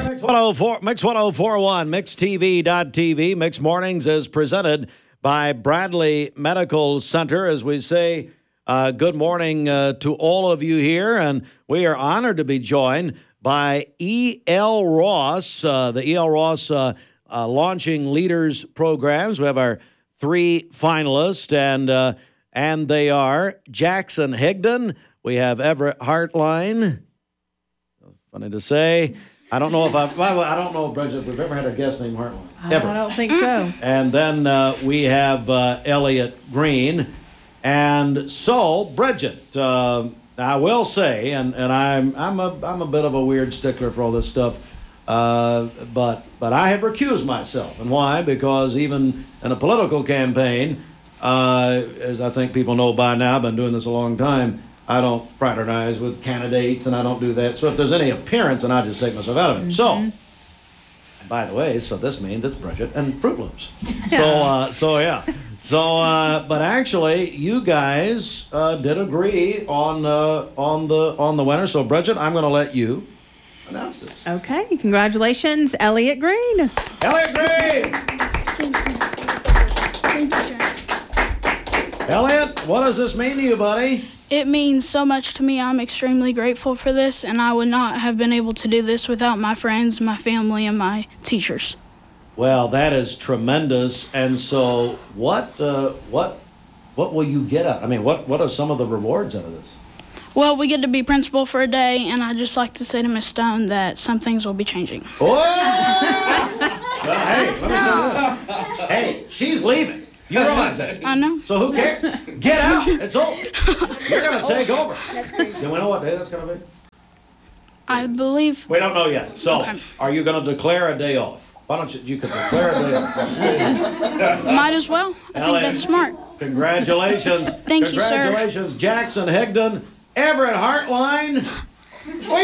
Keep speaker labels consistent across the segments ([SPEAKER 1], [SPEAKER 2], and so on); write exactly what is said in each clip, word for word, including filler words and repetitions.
[SPEAKER 1] Mix one oh four, Mix one oh four point one, Mix T V dot T V. Mix Mornings is presented by Bradley Medical Center. As we say, uh, good morning uh, to all of you here, and we are honored to be joined by E L. Ross, uh, the E L. Ross uh, uh, Launching Leaders programs. We have our three finalists, and uh, and they are Jackson Higdon. We have Everett Hartline. Funny to say. I don't know if I've, I don't know, Bridget, if we've ever had a guest named Hartline. Ever.
[SPEAKER 2] I don't think so.
[SPEAKER 1] And then uh, we have uh, Elliot Green. And so, Bridget, uh, I will say, and, and I'm I'm a I'm a bit of a weird stickler for all this stuff, uh, but but I have recused myself. And why? Because even in a political campaign, uh, as I think people know by now, I've been doing this a long time, I don't fraternize with candidates, and I don't do that. So if there's any appearance, and I just take myself out of it. Mm-hmm. So, and by the way, so this means it's Bridget and Fruit Loops. So, uh, so yeah. So, uh, but actually, you guys uh, did agree on uh, on the on the winner. So, Bridget, I'm going to let you announce this.
[SPEAKER 2] Okay. Congratulations, Elliot Green.
[SPEAKER 1] Elliot Green.
[SPEAKER 3] Thank you. Thank you, Jess.
[SPEAKER 1] Elliot, what does this mean to you, buddy?
[SPEAKER 3] It means so much to me. I'm extremely grateful for this, and I would not have been able to do this without my friends, my family, and my teachers.
[SPEAKER 1] Well, that is tremendous. And so, what, uh, what, what will you get out? I mean, what, what are some of the rewards out of this?
[SPEAKER 3] Well, we get to be principal for a day, and I'd just like to say to Miss Stone that some things will be changing.
[SPEAKER 1] Oh! Well, hey, let me say this. Hey, she's leaving. You realize that?
[SPEAKER 3] I know.
[SPEAKER 1] So who cares? Get out. It's over. You're going to take over.
[SPEAKER 3] That's crazy.
[SPEAKER 1] Do we know what day that's going to be?
[SPEAKER 3] I believe.
[SPEAKER 1] We don't know yet. So,
[SPEAKER 3] Okay.
[SPEAKER 1] Are you going to declare a day off? Why don't you, you could declare a day off.
[SPEAKER 3] Might as well. I think
[SPEAKER 1] Elliot,
[SPEAKER 3] that's smart.
[SPEAKER 1] Congratulations.
[SPEAKER 3] Thank you, sir.
[SPEAKER 1] Congratulations, Jackson Higdon, Everett Hartline. Well,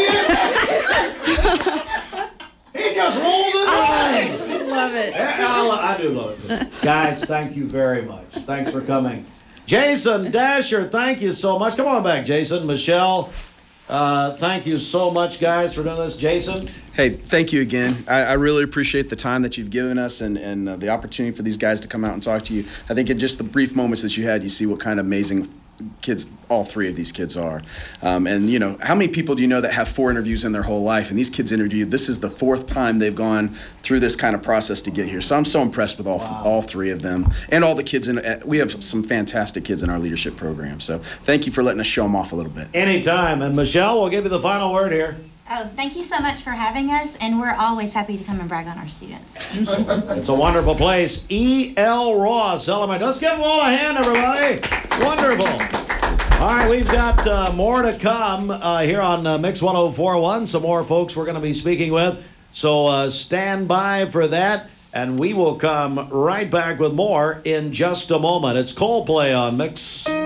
[SPEAKER 1] you, he just rolled his eyes.
[SPEAKER 2] Love it.
[SPEAKER 1] I, I do love it. Guys, thank you very much. Thanks for coming. Jason Dasher, thank you so much. Come on back, Jason. Michelle, uh, thank you so much, guys, for doing this. Jason?
[SPEAKER 4] Hey, thank you again. I, I really appreciate the time that you've given us and, and uh, the opportunity for these guys to come out and talk to you. I think in just the brief moments that you had, you see what kind of amazing kids all three of these kids are. Um, and, you know, how many people do you know that have four interviews in their whole life? And these kids interviewed, this is the fourth time they've gone through this kind of process to get here. So I'm so impressed with all wow. all three of them and all the kids. In, uh, we have some fantastic kids in our leadership program. So thank you for letting us show them off a little bit.
[SPEAKER 1] Anytime. And Michelle, we'll give you the final word here.
[SPEAKER 5] Oh, thank you so much for having us, and we're always happy to come and brag on our students.
[SPEAKER 1] It's a wonderful place. E L. Ross, Element. Let's give them all a hand, everybody. Wonderful. All right, we've got uh, more to come uh, here on uh, Mix one oh four point one. Some more folks we're going to be speaking with. So uh, stand by for that, and we will come right back with more in just a moment. It's Coldplay on Mix